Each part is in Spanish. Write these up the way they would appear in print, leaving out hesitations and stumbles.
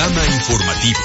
Panorama informativo.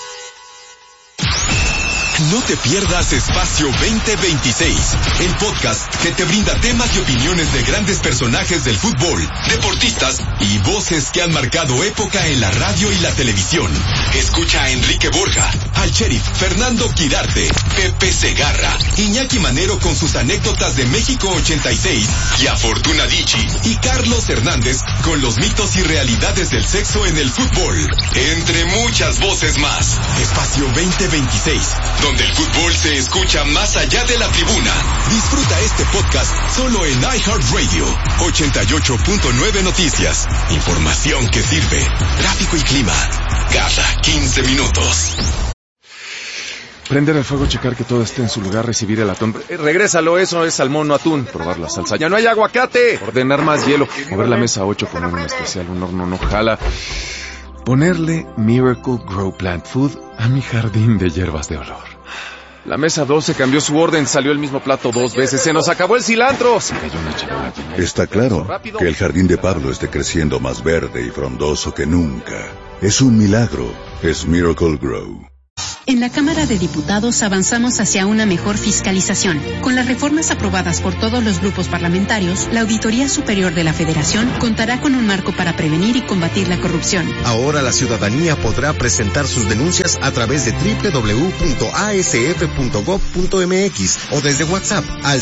No te pierdas Espacio 2026, el podcast que te brinda temas y opiniones de grandes personajes del fútbol, deportistas y voces que han marcado época en la radio y la televisión. Escucha a Enrique Borja, al sheriff Fernando Quirarte, Pepe Segarra, Iñaki Manero con sus anécdotas de México 86 y a Fortuna Dicci y Carlos Hernández con los mitos y realidades del sexo en el fútbol, entre muchas voces más. Espacio 2026, donde el fútbol se escucha más allá de la tribuna. Disfruta este podcast solo en iHeartRadio. 88.9 Noticias. Información que sirve. Tráfico y clima. Cada 15 minutos. Prender el fuego, checar que todo esté en su lugar, recibir el atún. Regrésalo, eso es salmón, no atún. Probar la salsa. ¡Ya no hay aguacate! Ordenar más hielo. Mover la mesa 8, poner un especial, un horno no jala. Ponerle Miracle Grow Plant Food a mi jardín de hierbas de olor. La mesa 12 cambió su orden, salió el mismo plato 2 veces, se nos acabó el cilantro. Se cayó una charola. Está claro que el jardín de Pablo esté creciendo más verde y frondoso que nunca. Es un milagro, es Miracle Grow. En la Cámara de Diputados avanzamos hacia una mejor fiscalización. Con las reformas aprobadas por todos los grupos parlamentarios, la Auditoría Superior de la Federación contará con un marco para prevenir y combatir la corrupción. Ahora la ciudadanía podrá presentar sus denuncias a través de www.asf.gov.mx o desde WhatsApp al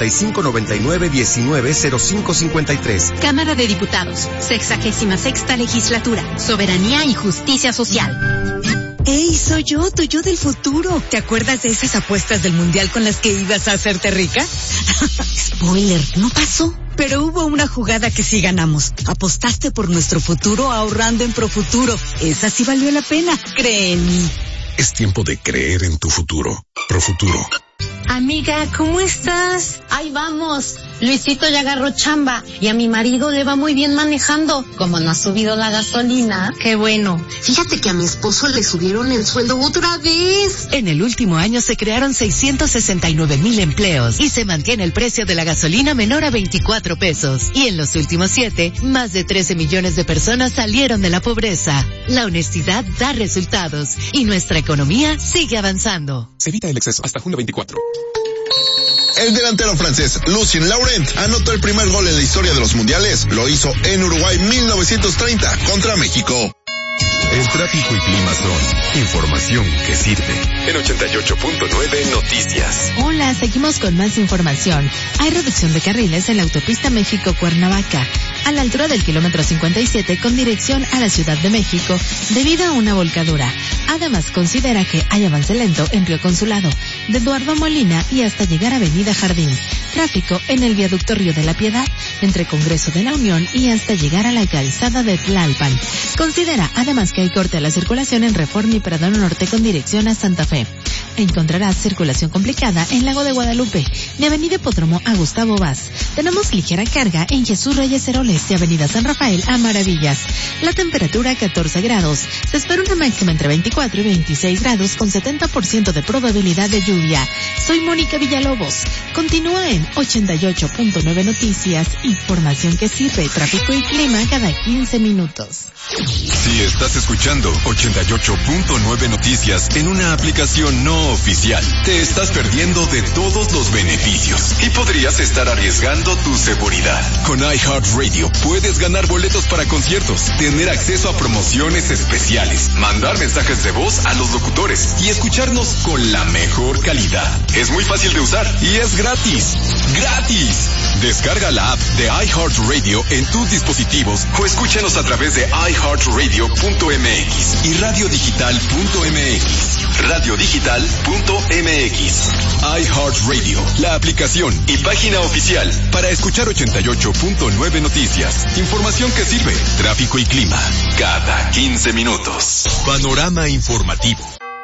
5599-190553. Cámara de Diputados, 66ª Legislatura, Soberanía y Justicia Social. ¡Ey, soy yo, tu yo del futuro! ¿Te acuerdas de esas apuestas del mundial con las que ibas a hacerte rica? Spoiler, no pasó. Pero hubo una jugada que sí ganamos. Apostaste por nuestro futuro ahorrando en Profuturo. Esa sí valió la pena, cree en mí. Es tiempo de creer en tu futuro. Profuturo. Amiga, ¿cómo estás? Ahí vamos. Luisito ya agarró chamba y a mi marido le va muy bien manejando. Como no ha subido la gasolina, qué bueno. Fíjate que a mi esposo le subieron el sueldo otra vez. En el último año se crearon 669,000 empleos y se mantiene el precio de la gasolina menor a 24 pesos. Y en los últimos 7, más de 13 millones de personas salieron de la pobreza. La honestidad da resultados y nuestra economía sigue avanzando. Se evita el exceso hasta junio 24. El delantero francés Lucien Laurent anotó el primer gol en la historia de los mundiales. Lo hizo en Uruguay 1930 contra México. El tráfico y clima son información que sirve. En 88.9 Noticias. Hola, seguimos con más información. Hay reducción de carriles en la autopista México-Cuernavaca, a la altura del kilómetro 57 con dirección a la Ciudad de México, debido a una volcadura. Además, considera que hay avance lento en Río Consulado, de Eduardo Molina y hasta llegar a Avenida Jardín. Tráfico en el viaducto Río de la Piedad, entre Congreso de la Unión y hasta llegar a la calzada de Tlalpan. Considera además que hay corte a la circulación en Reforma y Prado Norte con dirección a Santa Fe. Encontrarás circulación complicada en Lago de Guadalupe, de Avenida Hipódromo a Gustavo Vaz. Tenemos ligera carga en Jesús Reyes Heroles, de Avenida San Rafael a Maravillas. La temperatura 14 grados. Se espera una máxima entre 24 y 26 grados con 70% de probabilidad de lluvia. Soy Mónica Villalobos. Continúa en 88.9 Noticias. Información que sirve. Tráfico y clima cada 15 minutos. Si estás escuchando 88.9 Noticias en una aplicación no oficial, te estás perdiendo de todos los beneficios y podrías estar arriesgando tu seguridad. Con iHeartRadio puedes ganar boletos para conciertos, tener acceso a promociones especiales, mandar mensajes de voz a los locutores y escucharnos con la mejor calidad. Es muy fácil de usar y es gratis. ¡Gratis! Descarga la app de iHeartRadio en tus dispositivos o escúchanos a través de iHeartRadio.mx y radiodigital.mx. Radiodigital.mx. iHeartRadio, la aplicación y página oficial para escuchar 88.9 Noticias. Información que sirve. Tráfico y clima cada 15 minutos. Panorama informativo.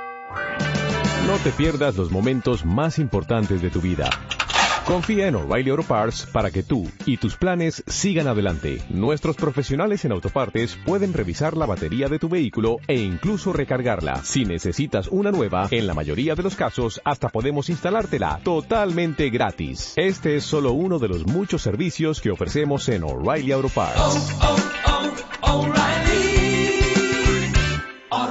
No te pierdas los momentos más importantes de tu vida. Confía en O'Reilly Auto Parts para que tú y tus planes sigan adelante. Nuestros profesionales en autopartes pueden revisar la batería de tu vehículo e incluso recargarla. Si necesitas una nueva, en la mayoría de los casos, hasta podemos instalártela totalmente gratis. Este es solo uno de los muchos servicios que ofrecemos en O'Reilly Auto Parts. O'Reilly Auto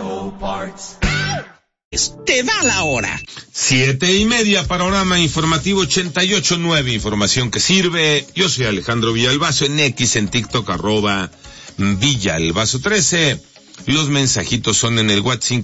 Te da la hora. 7:30, panorama informativo 88.9, información que sirve. Yo soy Alejandro Villalbazo, en X, en TikTok, @Villalbazo13. Los mensajitos son en el WhatsApp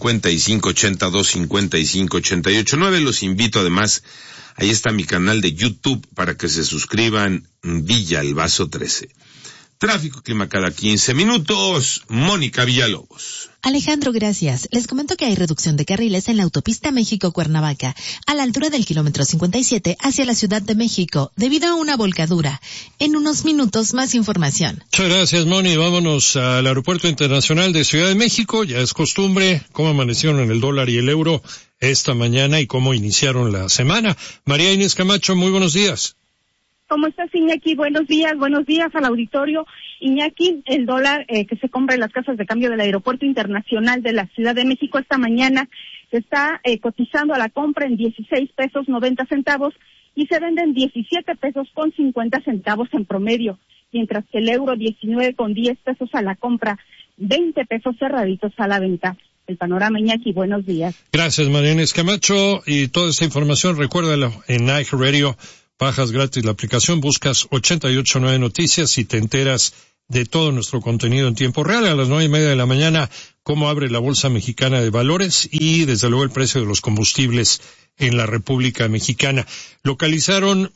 5582558889. Los invito además, ahí está mi canal de YouTube para que se suscriban, Villalbazo13. Tráfico, clima cada 15 minutos. Mónica Villalobos. Alejandro, gracias. Les comento que hay reducción de carriles en la autopista México-Cuernavaca, a la altura del kilómetro 57 hacia la Ciudad de México, debido a una volcadura. En unos minutos, más información. Muchas gracias, Moni. Vámonos al Aeropuerto Internacional de Ciudad de México. Ya es costumbre, cómo amanecieron en el dólar y el euro esta mañana y cómo iniciaron la semana. María Inés Camacho, muy buenos días. ¿Cómo estás, Iñaki? Buenos días al auditorio. Iñaki, el dólar que se compra en las casas de cambio del Aeropuerto Internacional de la Ciudad de México esta mañana se está cotizando a la compra en 16 pesos 90 centavos y se vende en 17 pesos con 50 centavos en promedio, mientras que el euro 19 con 10 pesos a la compra, 20 pesos cerraditos a la venta. El panorama, Iñaki, buenos días. Gracias, María Inés Camacho, y toda esta información recuérdalo en iHeartRadio. Bajas gratis la aplicación, buscas 88.9 Noticias y te enteras de todo nuestro contenido en tiempo real. A las 9:30 de la mañana, cómo abre la Bolsa Mexicana de Valores y, desde luego, el precio de los combustibles en la República Mexicana. Localizaron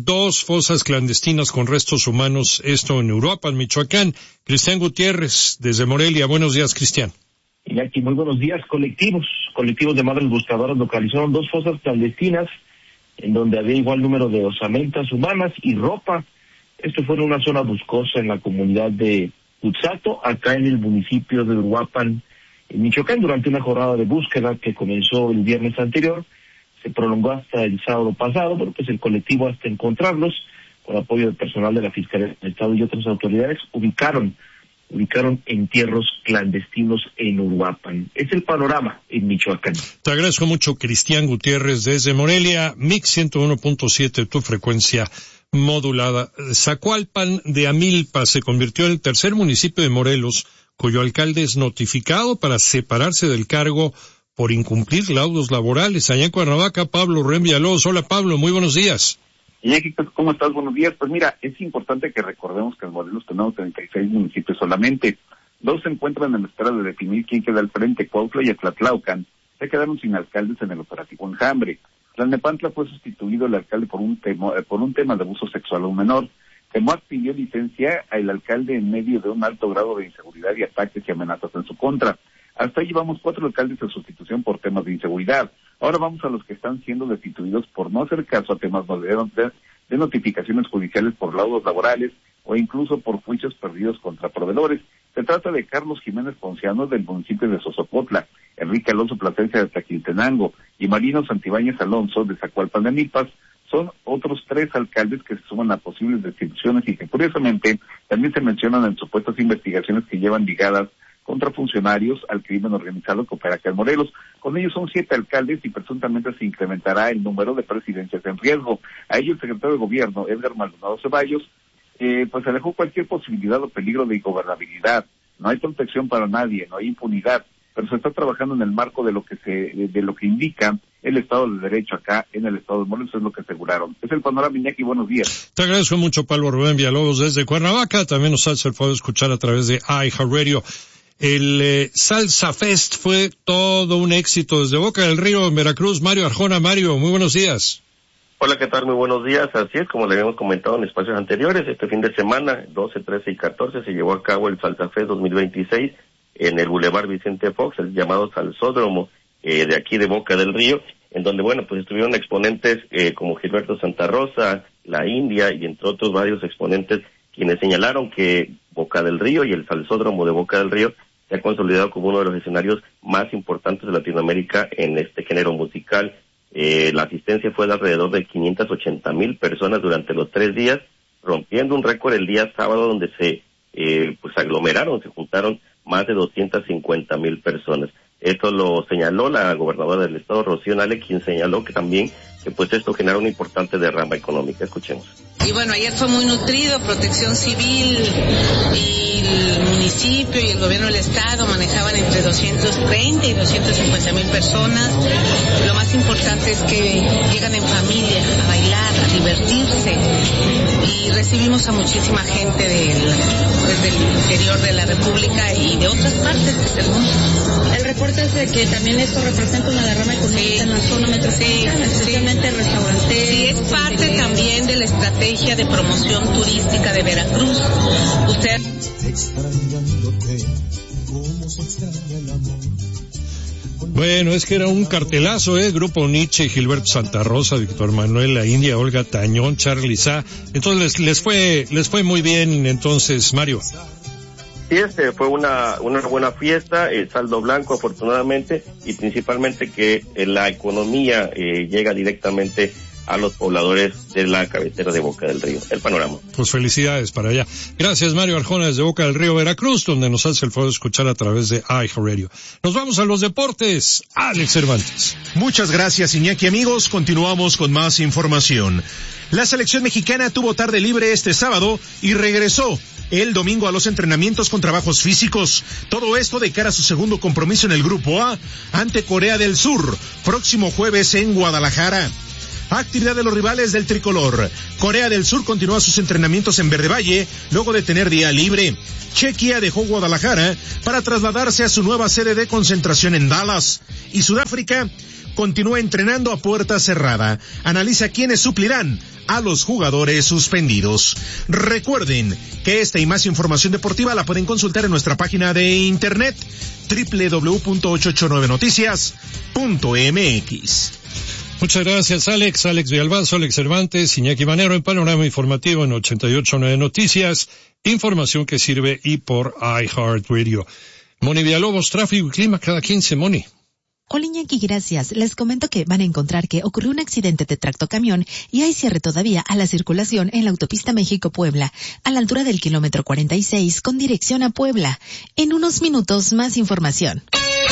2 fosas clandestinas con restos humanos, esto en Uruapan, Michoacán. Cristian Gutiérrez, desde Morelia. Buenos días, Cristian. Iñaki, muy buenos días. Colectivos de madres buscadoras localizaron 2 fosas clandestinas en donde había igual número de osamentas humanas y ropa. Esto fue en una zona boscosa en la comunidad de Utzato, acá en el municipio de Uruapan, en Michoacán, durante una jornada de búsqueda que comenzó el viernes anterior. Se prolongó hasta el sábado pasado, pero pues el colectivo, hasta encontrarlos, con apoyo del personal de la Fiscalía del Estado y otras autoridades, ubicaron entierros clandestinos en Uruapan. Es el panorama en Michoacán. Te agradezco mucho, Cristian Gutiérrez, desde Morelia. Mix 101.7, tu frecuencia modulada. Zacualpan de Amilpa se convirtió en el tercer municipio de Morelos, cuyo alcalde es notificado para separarse del cargo por incumplir laudos laborales. Allá en Cuernavaca, Pablo Rubén Villalobos. Hola, Pablo, muy buenos días. Iñaki, ¿cómo estás? Buenos días. Pues mira, es importante que recordemos que en Morelos tenemos 36 municipios solamente. 2 se encuentran en la espera de definir quién queda al frente. Cuautla y Atlatlaucan se quedaron sin alcaldes en el operativo Enjambre. Tlalnepantla fue sustituido el alcalde por un tema de abuso sexual a un menor. Temoac pidió licencia al alcalde en medio de un alto grado de inseguridad y ataques y amenazas en su contra. Hasta ahí llevamos 4 alcaldes en sustitución por temas de inseguridad. Ahora vamos a los que están siendo destituidos por no hacer caso a temas de notificaciones judiciales por laudos laborales o incluso por juicios perdidos contra proveedores. Se trata de Carlos Jiménez Ponciano del municipio de Sosopotla, Enrique Alonso Plasencia de Tlaquiltenango y Marino Santibáñez Alonso de Zacualpan de Amilpas. Son otros 3 alcaldes que se suman a posibles destituciones y que curiosamente también se mencionan en supuestas investigaciones que llevan ligadas contra funcionarios al crimen organizado que opera acá en Morelos. Con ellos son 7 alcaldes y presuntamente se incrementará el número de presidencias en riesgo. A ello el secretario de Gobierno, Edgar Maldonado Ceballos, pues alejó cualquier posibilidad o peligro de ingobernabilidad. No hay protección para nadie, no hay impunidad, pero se está trabajando en el marco de lo que indica el Estado de Derecho acá en el Estado de Morelos, es lo que aseguraron. Es el panorama, Iñaki, buenos días. Te agradezco mucho, Pablo Rubén Villalobos, desde Cuernavaca. También nos hace el favor de escuchar a través de iHeartRadio. El Salsa Fest fue todo un éxito desde Boca del Río, en Veracruz. Mario Arjona. Mario, muy buenos días. Hola, ¿qué tal? Muy buenos días. Así es, como le habíamos comentado en espacios anteriores, este fin de semana, 12, 13 y 14, se llevó a cabo el Salsa Fest 2026 en el Boulevard Vicente Fox, el llamado Salsódromo de aquí de Boca del Río, en donde, bueno, pues estuvieron exponentes como Gilberto Santa Rosa, La India y entre otros varios exponentes, quienes señalaron que Boca del Río y el Salsódromo de Boca del Río se ha consolidado como uno de los escenarios más importantes de Latinoamérica en este género musical. La asistencia fue de alrededor de 580,000 personas durante los 3 días, rompiendo un récord el día sábado donde se se juntaron más de 250,000 personas. Esto lo señaló la gobernadora del estado, Rocío Nale, quien señaló que también pues esto genera una importante derrama económica. Escuchemos. Y bueno, ayer fue muy nutrido, Protección Civil y el municipio y el gobierno del estado manejaban entre 230 y 250,000 personas. Lo más importante es que llegan en familia a bailar, a divertirse, y recibimos a muchísima gente desde el interior de la República y de otras partes del mundo. El reporte es de que también esto representa una derrama económica en la zona metropolitana, especialmente restauranteros. Sí, es parte también de la estrategia de promoción turística de Veracruz. Usted... Bueno, es que era un cartelazo, Grupo Nietzsche, Gilberto Santa Rosa, Víctor Manuel La India, Olga Tañón, Charly Sá. Entonces les fue muy bien, entonces, Mario. Sí, fue una buena fiesta, saldo blanco afortunadamente, y principalmente que la economía llega directamente a los pobladores de la cabecera de Boca del Río. El panorama. Pues felicidades para allá. Gracias, Mario Arjona, desde Boca del Río, Veracruz, donde nos hace el favor de escuchar a través de iHeartRadio. Nos vamos a los deportes. Alex Cervantes. Muchas gracias, Iñaki. Amigos, continuamos con más información. La selección mexicana tuvo tarde libre este sábado y regresó el domingo a los entrenamientos con trabajos físicos. Todo esto de cara a su segundo compromiso en el Grupo A ante Corea del Sur, próximo jueves en Guadalajara. Actividad de los rivales del tricolor. Corea del Sur continúa sus entrenamientos en Verde Valle, luego de tener día libre. Chequia dejó Guadalajara para trasladarse a su nueva sede de concentración en Dallas. Y Sudáfrica continúa entrenando a puerta cerrada. Analiza quiénes suplirán a los jugadores suspendidos. Recuerden que esta y más información deportiva la pueden consultar en nuestra página de internet www.889noticias.mx. Muchas gracias, Alex Villalbazo, Alex Cervantes, Iñaki Manero, en Panorama Informativo en 88.9 Noticias, información que sirve y por iHeartRadio. Moni Villalobos, tráfico y clima cada 15, Moni. Hola, Iñaki, gracias. Les comento que van a encontrar que ocurrió un accidente de tractocamión y hay cierre todavía a la circulación en la autopista México-Puebla, a la altura del kilómetro 46 con dirección a Puebla. En unos minutos, más información.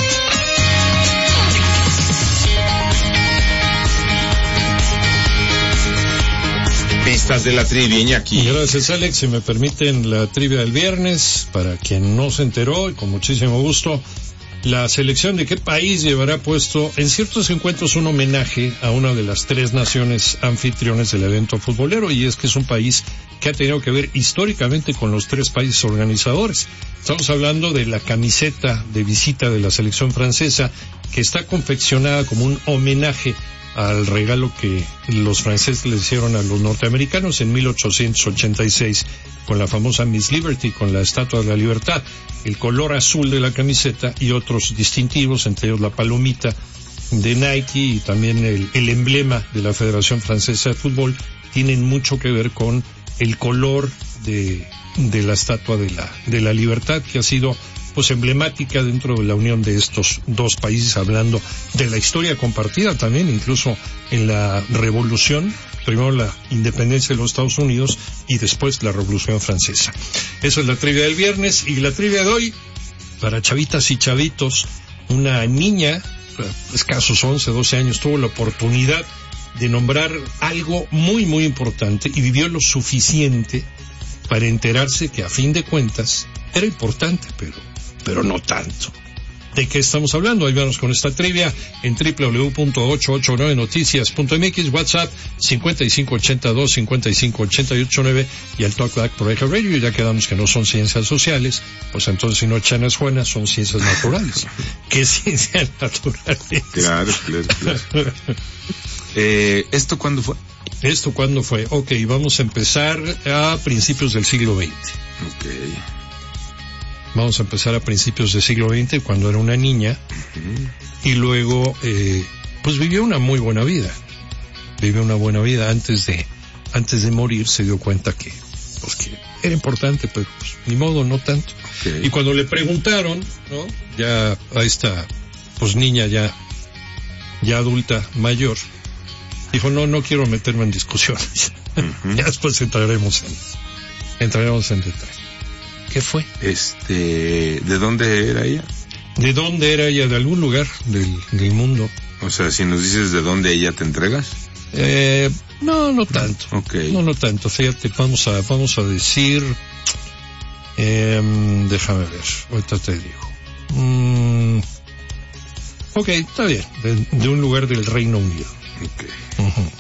Pistas de la trivia, Iñaki. Gracias, Alex. Si me permiten, la trivia del viernes, para quien no se enteró, y con muchísimo gusto, la selección de qué país llevará puesto en ciertos encuentros un homenaje a una de las 3 naciones anfitriones del evento futbolero, y es que es un país que ha tenido que ver históricamente con los 3 países organizadores. Estamos hablando de la camiseta de visita de la selección francesa, que está confeccionada como un homenaje al regalo que los franceses le hicieron a los norteamericanos en 1886 con la famosa Miss Liberty, con la Estatua de la Libertad, el color azul de la camiseta y otros distintivos, entre ellos la palomita de Nike y también el emblema de la Federación Francesa de Fútbol, tienen mucho que ver con el color de la Estatua de la Libertad, que ha sido pues emblemática dentro de la unión de estos 2 países, hablando de la historia compartida también, incluso en la revolución, primero la independencia de los Estados Unidos y después la Revolución Francesa. Eso es la trivia del viernes. Y la trivia de hoy, para chavitas y chavitos, una niña, escasos 11, 12 años, tuvo la oportunidad de nombrar algo muy, muy importante y vivió lo suficiente para enterarse que a fin de cuentas era importante, pero no tanto. ¿De qué estamos hablando? Ahí vamos con esta trivia en www.889noticias.mx, WhatsApp 5582-558889 y el Talkback por iHeartRadio. Ya quedamos que no son ciencias sociales, pues entonces si no chanas buenas son ciencias naturales. ¿Qué ciencias naturales? Claro. ¿Esto cuándo fue? Ok, vamos a empezar a principios del siglo XX. Ok. Vamos a empezar a principios del siglo XX, cuando era una niña, y luego, pues vivió una muy buena vida. Vivió una buena vida antes de morir. Se dio cuenta que era importante, pero pues, ni modo, no tanto. Okay. Y cuando le preguntaron, ¿no? Ya a esta, pues niña ya adulta, mayor, dijo, no quiero meterme en discusiones. Ya después entraremos en detalle. ¿Qué fue? ¿De dónde era ella? ¿De dónde era ella? De algún lugar del mundo. O sea, si nos dices de dónde ella, ¿te entregas? No tanto. Okay. No tanto. Fíjate, vamos a decir, déjame ver, ahorita te digo. Ok, está bien, de un lugar del Reino Unido. Okay. Uh-huh.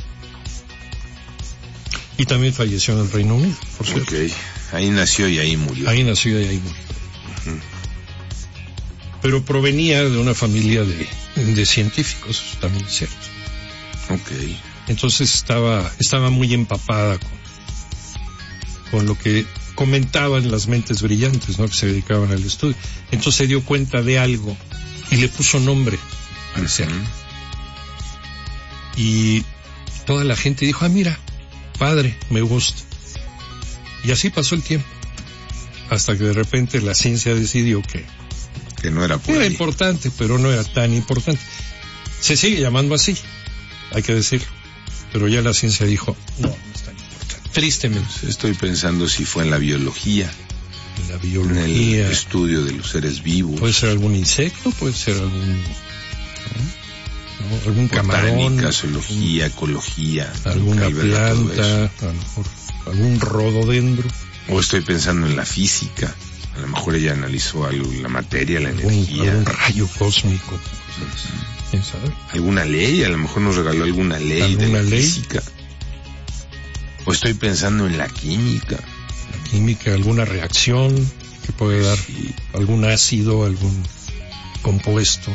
Y también falleció en el Reino Unido, por cierto. Okay. Ahí nació y ahí murió. Uh-huh. Pero provenía de una familia de científicos, eso también es cierto. Okay. Entonces estaba muy empapada con lo que comentaban las mentes brillantes, ¿no? Que se dedicaban al estudio. Entonces se dio cuenta de algo y le puso nombre al ser. Y toda la gente dijo, mira, padre, me gusta. Y así pasó el tiempo. Hasta que de repente la ciencia decidió que no era era importante, pero no era tan importante. Se sigue llamando así, hay que decirlo. Pero ya la ciencia dijo, no es tan importante. Tristemente. Estoy pensando si fue en la biología. En la biología. En el estudio de los seres vivos. Puede ser algún insecto, puede ser algún camarón. Botánica, zoología, ecología. Alguna planta, a lo mejor algún rododendro. O estoy pensando en la física. A lo mejor ella analizó algo, la materia, la energía. Algún rayo cósmico. ¿Quién sabe? Alguna ley, a lo mejor nos regaló alguna ley de la física. O estoy pensando en la química. La química, alguna reacción que puede dar algún ácido, algún compuesto.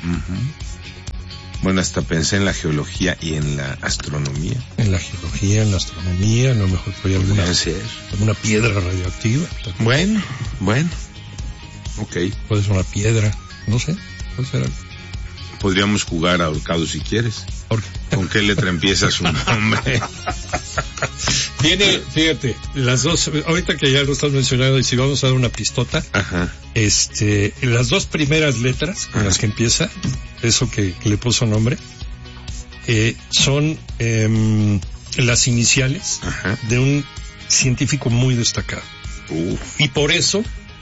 Bueno, hasta pensé en la geología y en la astronomía. En la geología, en la astronomía, a lo mejor hay alguna piedra radioactiva. Bueno. Ok. Puede ser una piedra, no sé, puede ser algo. Podríamos jugar a ahorcado si quieres. ¿Con qué letra empieza su nombre? Tiene, fíjate, las dos, ahorita que ya lo estás mencionando, y si vamos a dar una pistota, las dos primeras letras con las que empieza, eso que le puso nombre, son las iniciales de un científico muy destacado. Y por eso,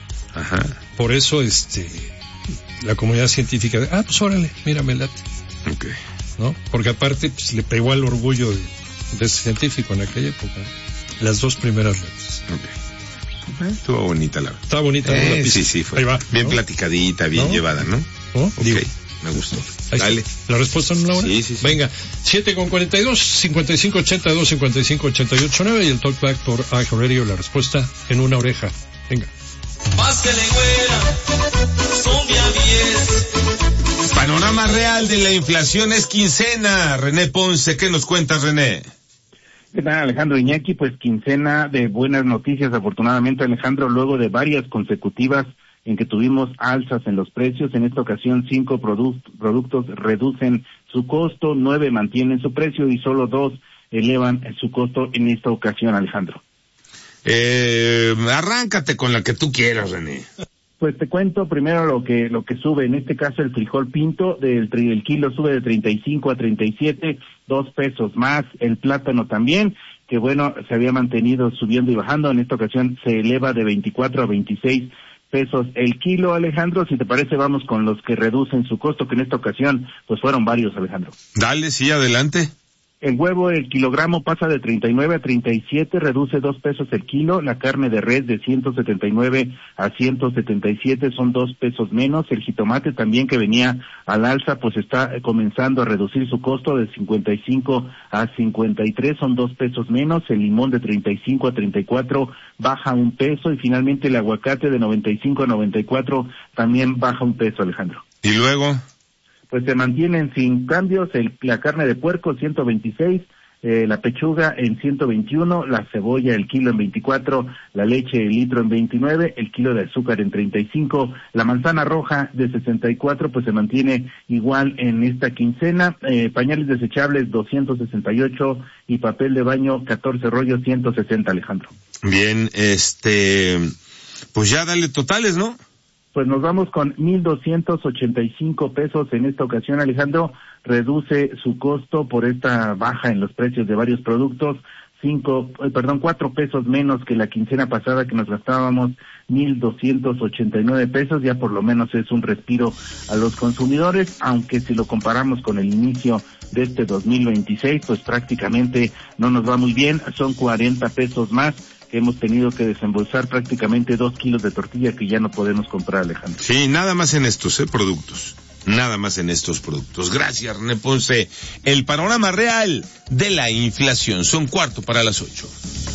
la comunidad científica, pues órale, mírame late. Okay. ¿No? Porque aparte, pues, le pegó al orgullo de ese científico en aquella época. Las dos primeras letras. Okay. Estuvo bonita la verdad. Está bonita la pista. Sí, fue. Ahí va, bien platicadita, bien llevada, ¿no? Digo. Me gustó. Dale. ¿La respuesta en una hora? Sí. Venga, 7:42, 5582, 5588 y el Talkback por iHeartRadio. La respuesta en una oreja. Venga. Panorama real de la inflación es quincena. René Ponce, ¿qué nos cuentas, René? ¿Qué tal, Alejandro Iñaki? Pues quincena de buenas noticias, afortunadamente, Alejandro, luego de varias consecutivas en que tuvimos alzas en los precios. En esta ocasión 5 productos reducen su costo, 9 mantienen su precio y solo 2 elevan su costo en esta ocasión, Alejandro. Arráncate con la que tú quieras, René. Pues te cuento primero lo que sube. En este caso el frijol pinto, el kilo sube de 35 a 37, 2 pesos más. El plátano también, que bueno, se había mantenido subiendo y bajando. En esta ocasión se eleva de 24 a 26 pesos el kilo, Alejandro. Si te parece, vamos con los que reducen su costo, que en esta ocasión pues fueron varios, Alejandro. Dale, sí, adelante. El huevo, el kilogramo pasa de 39 a 37, reduce 2 pesos el kilo. La carne de res de 179 a 177 son 2 pesos menos. El jitomate también, que venía al alza, pues está comenzando a reducir su costo de 55 a 53, son 2 pesos menos. El limón de 35 a 34 baja 1 peso. Y finalmente el aguacate de 95 a 94 también baja 1 peso, Alejandro. ¿Y luego? Pues se mantienen sin cambios. La carne de puerco 126, la pechuga en 121, la cebolla el kilo en 24, la leche el litro en 29, el kilo de azúcar en 35, la manzana roja de 64, pues se mantiene igual en esta quincena. Pañales desechables 268 y papel de baño 14 rollos 160, Alejandro. Bien, pues ya dale totales, ¿no? Pues nos vamos con 1,285 pesos en esta ocasión, Alejandro. Reduce su costo por esta baja en los precios de varios productos. 4 pesos menos que la quincena pasada, que nos gastábamos 1,289 pesos. Ya por lo menos es un respiro a los consumidores, aunque si lo comparamos con el inicio de este 2026, pues prácticamente no nos va muy bien. Son 40 pesos más que hemos tenido que desembolsar, prácticamente 2 kilos de tortilla que ya no podemos comprar, Alejandro. Sí, nada más en estos productos. Nada más en estos productos. Gracias, René Ponce. El panorama real de la inflación. Son 7:45.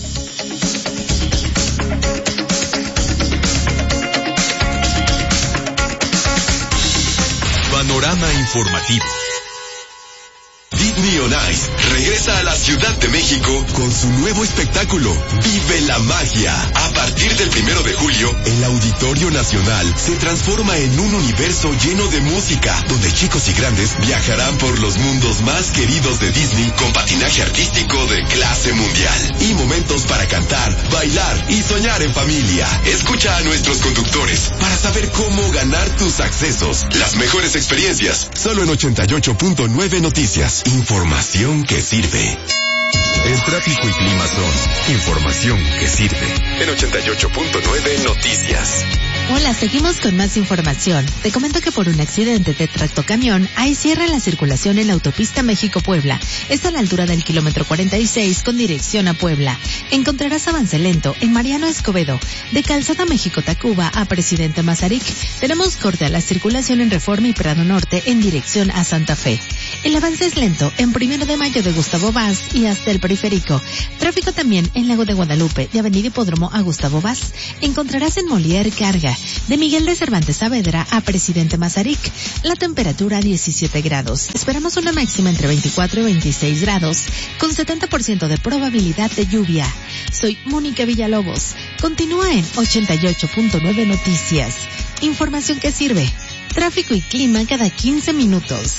Panorama informativo. Disney on Ice regresa a la Ciudad de México con su nuevo espectáculo, Vive la Magia. A partir del 1 de julio, el Auditorio Nacional se transforma en un universo lleno de música, donde chicos y grandes viajarán por los mundos más queridos de Disney con patinaje artístico de clase mundial y momentos para cantar, bailar y soñar en familia. Escucha a nuestros conductores para saber cómo ganar tus accesos. Las mejores experiencias, solo en 88.9 Noticias. Información que sirve. El tráfico y clima son información que sirve. En 88.9 Noticias. Hola, seguimos con más información. Te comento que por un accidente de tractocamión, hay cierre en la circulación en la autopista México-Puebla. Está a la altura del kilómetro 46 con dirección a Puebla. Encontrarás avance lento en Mariano Escobedo. De Calzada México-Tacuba a Presidente Mazarik, tenemos corte a la circulación en Reforma y Prado Norte en dirección a Santa Fe. El avance es lento en 1 de Mayo de Gustavo Vaz y hasta el Periférico. Tráfico también en Lago de Guadalupe, de Avenida Hipódromo a Gustavo Vaz. Encontrarás en Molière carga. De Miguel de Cervantes Saavedra a Presidente Mazarik, la temperatura 17 grados. Esperamos una máxima entre 24 y 26 grados, con 70% de probabilidad de lluvia. Soy Mónica Villalobos. Continúa en 88.9 Noticias. Información que sirve. Tráfico y clima cada 15 minutos.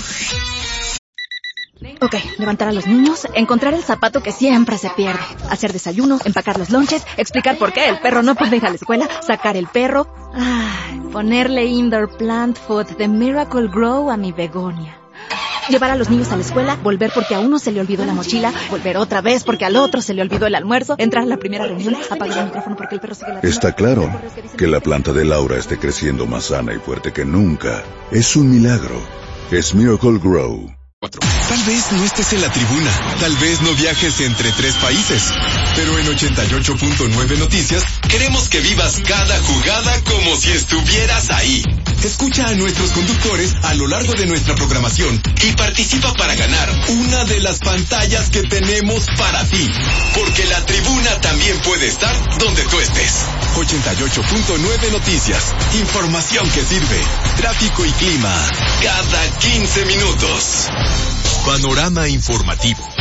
Ok, levantar a los niños, encontrar el zapato que siempre se pierde, hacer desayuno, empacar los lonches, explicar por qué el perro no puede ir a la escuela, sacar el perro, ponerle indoor plant food de Miracle Grow a mi begonia. Llevar a los niños a la escuela, volver porque a uno se le olvidó la mochila, volver otra vez porque al otro se le olvidó el almuerzo, entrar a la primera reunión, apagar el micrófono porque el perro sigue ladrando. Está claro que la planta de Laura esté creciendo más sana y fuerte que nunca. Es un milagro. Es Miracle Grow. Tal vez no estés en la tribuna, tal vez no viajes entre 3 países, pero en 88.9 Noticias queremos que vivas cada jugada como si estuvieras ahí. Escucha a nuestros conductores a lo largo de nuestra programación y participa para ganar una de las pantallas que tenemos para ti, porque la tribuna también puede estar donde tú estés. 88.9 Noticias, información que sirve, tráfico y clima, cada 15 minutos. Panorama informativo.